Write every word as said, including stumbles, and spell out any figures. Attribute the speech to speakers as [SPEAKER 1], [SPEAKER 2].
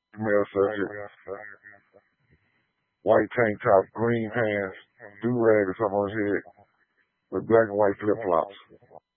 [SPEAKER 1] Male subject, white tank top, green pants, do rag or something on his head, with black and white flip flops.